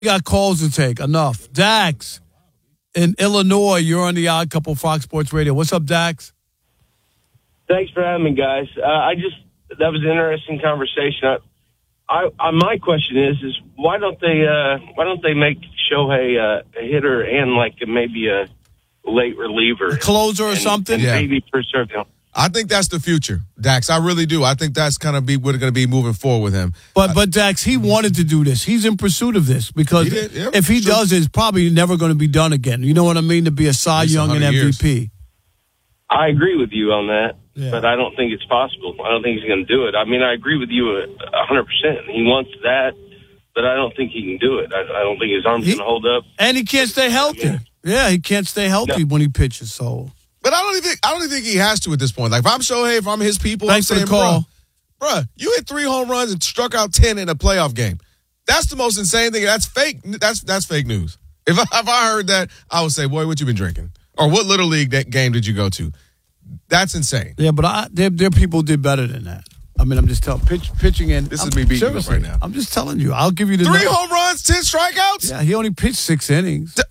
We got calls to take. Enough. Dax, in Illinois, you're on the Odd Couple Fox Sports Radio. What's up, Dax? Thanks for having me, guys. That was an interesting conversation. My question is why don't they make Shohei a hitter and like maybe a late reliever, a closer or something? And maybe preserve him. I think that's the future, Dax. I really do. I think that's kind of what's going to be moving forward with him. But Dax, he wanted to do this. He's in pursuit of this because if he does it, it's probably never going to be done again. You know what I mean? To be a Cy Young and MVP. Years. I agree with you on that, but I don't think it's possible. I don't think he's going to do it. I mean, I agree with you 100%. He wants that, but I don't think he can do it. I don't think his arm's going to hold up. And he can't stay healthy. Yeah, he can't stay healthy when he pitches, so... But I don't even think he has to at this point. Like, if I'm Shohei, if I'm his people, Thanks I'm saying, for the call. Bruh, you hit 3 home runs and struck out 10 in a playoff game. That's the most insane thing. That's fake. That's fake news. If I heard that, I would say, boy, what you been drinking? Or what Little League game did you go to? That's insane. Yeah, but their people did better than that. I mean, I'm just telling pitching in. This is me beating you up right now. I'm just telling you. I'll give you the 3 home runs, 10 strikeouts? Yeah, he only pitched 6 innings.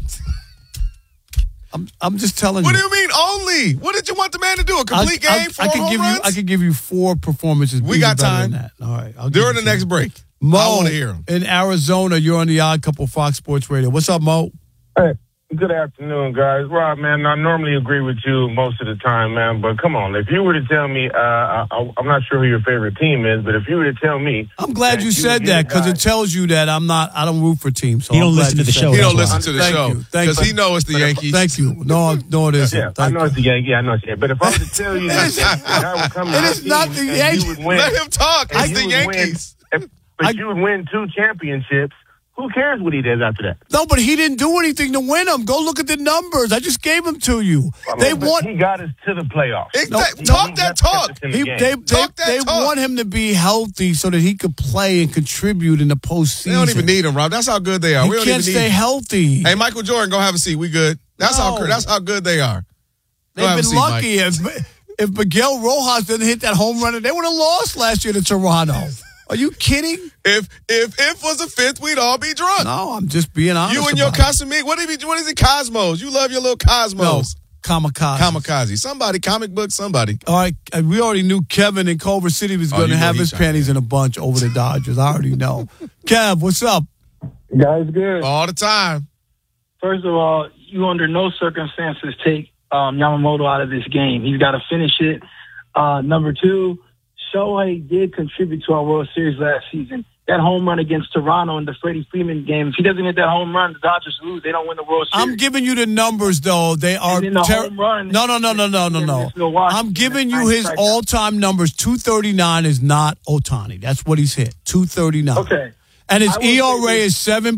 I'm just telling you. What do you mean only? What did you want the man to do? A complete game? 4 home runs? I could give you 4 performances. We got time. Than that. All right. During the next break. Mo, I want to hear him. In Arizona, you're on the Odd Couple Fox Sports Radio. What's up, Mo? Hey, good afternoon, guys. Rob, man, I normally agree with you most of the time, man, but come on. If you were to tell me, I'm not sure who your favorite team is, but if you were to tell me... I'm glad you said that because it tells you that I don't root for teams. So he don't listen to the show. He don't listen to the show because he knows it's the Yankees. Thank you. No, it isn't. Yeah, I know it's the Yankees. I know it's the Yankees. But if I were to tell you that I would come to it is not the Yankees. Let him talk. It's the Yankees. But you would win 2 championships. Who cares what he does after that? No, but he didn't do anything to win them. Go look at the numbers. I just gave them to you. He got us to the playoffs. Talk that talk. They want him to be healthy so that he could play and contribute in the postseason. They don't even need him, Rob. That's how good they are. He can't stay healthy. Hey, Michael Jordan, go have a seat. We good. That's how good they are. They've been lucky. If Miguel Rojas didn't hit that home run, they would have lost last year to Toronto. Are you kidding? If was a 5th, we'd all be drunk. No, I'm just being honest. You and your Casamigos. What is it? Cosmos. You love your little Cosmos. No, Kamikaze. Somebody, comic book, somebody. All right, we already knew Kevin in Culver City was going to have his panties in a bunch over the Dodgers. I already know. Kev, what's up? Guys, good. All the time. First of all, you under no circumstances take Yamamoto out of this game. He's got to finish it. Number 2, Shohei did contribute to our World Series last season. That home run against Toronto in the Freddie Freeman game, if he doesn't hit that home run, the Dodgers lose. They don't win the World Series. I'm giving you the numbers, though. They are home run. No. I'm giving you his all-time numbers. 239 is not Ohtani. That's what he's hit. 239. Okay. And his ERA is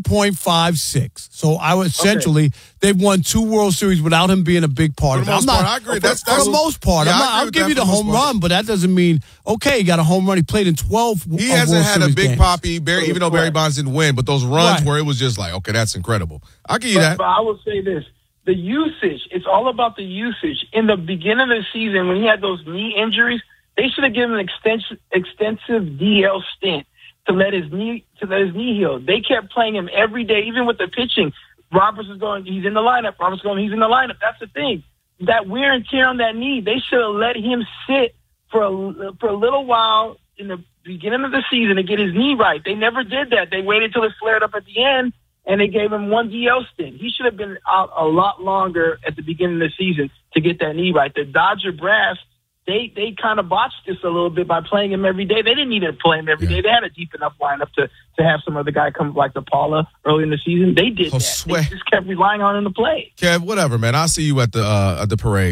7.56. So they've won 2 World Series without him being a big part of it. I agree. That's for the most part. Yeah, I'll give you the home run, but that doesn't mean, he got a home run. He played in 12 He hasn't had a big poppy, even though Barry Bonds didn't win, but those runs where it was just like, okay, that's incredible. I'll give you that. But I will say this. The usage, it's all about the usage. In the beginning of the season, when he had those knee injuries, they should have given him an extensive DL stint to let his knee heal. They kept playing him every day, even with the pitching. Roberts is going, he's in the lineup. Roberts going, he's in the lineup. That's the thing. That wear and tear on that knee, they should have let him sit for a little while in the beginning of the season to get his knee right. They never did that. They waited till it flared up at the end, and they gave him 1 DL stint. He should have been out a lot longer at the beginning of the season to get that knee right. The Dodger brass, they kind of botched this a little bit by playing him every day. They didn't need to play him every day. They had a deep enough lineup to have some other guy come like DePaula early in the season. They did that. They just kept relying on him to play. Kev, whatever, man. I'll see you at the parade.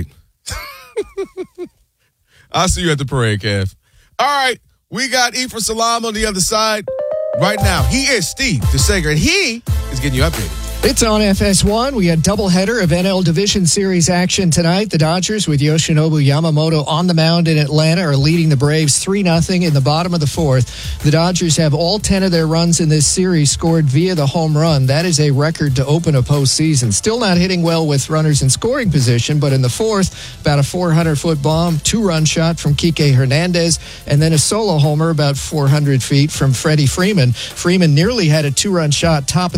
I'll see you at the parade, Kev. All right, we got Ephraim Salaam on the other side right now. He is Steve DeSager, and he is getting you updated. It's on FS1. We had doubleheader of NL Division Series action tonight. The Dodgers, with Yoshinobu Yamamoto on the mound in Atlanta, are leading the Braves 3-0 in the bottom of the fourth. The Dodgers have all 10 of their runs in this series scored via the home run. That is a record to open a postseason. Still not hitting well with runners in scoring position, but in the fourth, about a 400-foot bomb, 2-run shot from Kike Hernandez, and then a solo homer about 400 feet from Freddie Freeman. Freeman nearly had a 2-run shot top of